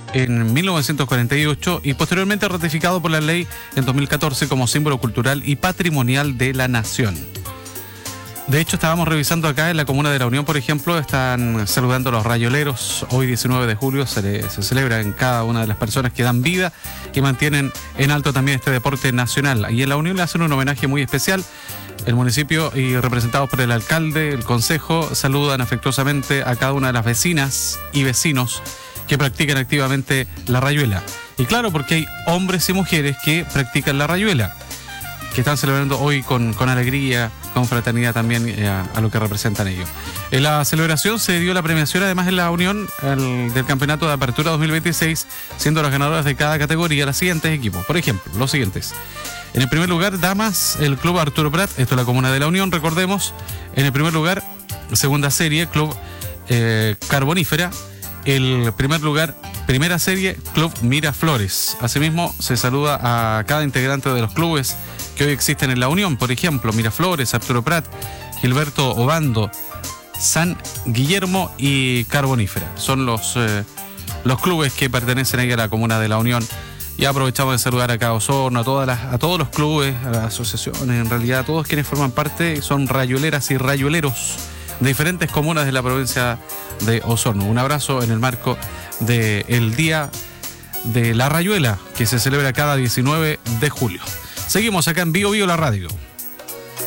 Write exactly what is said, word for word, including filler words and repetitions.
en mil novecientos cuarenta y ocho y posteriormente ratificado por la ley en dos mil catorce como símbolo cultural y patrimonial de la nación. De hecho, estábamos revisando acá en la Comuna de la Unión, por ejemplo, están saludando a los rayoleros. Hoy, diecinueve de julio, se, le, se celebra en cada una de las personas que dan vida y mantienen en alto también este deporte nacional. Y en la Unión le hacen un homenaje muy especial. El municipio y representados por el alcalde, el consejo, saludan afectuosamente a cada una de las vecinas y vecinos que practican activamente la rayuela. Y claro, porque hay hombres y mujeres que practican la rayuela, que están celebrando hoy con, con alegría, con fraternidad también eh, a, a lo que representan ellos. En la celebración se dio la premiación además en la Unión el, del Campeonato de Apertura dos mil veintiséis, siendo las ganadoras de cada categoría los siguientes equipos. Por ejemplo, los siguientes. En el primer lugar, damas, el Club Arturo Prat, esto es la Comuna de la Unión, recordemos. En el primer lugar, segunda serie, Club eh, Carbonífera. El primer lugar, primera serie, Club Miraflores. Asimismo, se saluda a cada integrante de los clubes que hoy existen en la Unión, por ejemplo, Miraflores, Arturo Prat, Gilberto Obando, San Guillermo y Carbonífera. Son los, eh, los clubes que pertenecen ahí a la Comuna de la Unión. Y aprovechamos de saludar acá a Osorno, a, todas las, a todos los clubes, a las asociaciones, en realidad a todos quienes forman parte, son rayueleras y rayueleros de diferentes comunas de la provincia de Osorno. Un abrazo en el marco del Día de la Rayuela, que se celebra cada diecinueve de julio. Seguimos acá en Bio Bio la Radio.